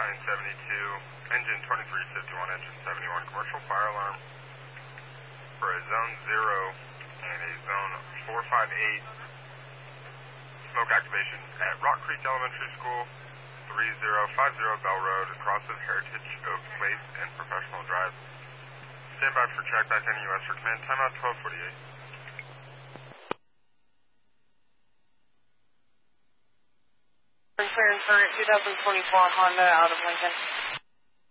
engine 2351, engine 71, commercial fire alarm for a zone 0 and a zone 458 smoke activation at Rock Creek Elementary School, 3050 Bell Road, across of Heritage Oak Place and Professional Drive. Stand by for track back NUS for command. Timeout 1248. Clearance for 2024 Honda out of Lincoln.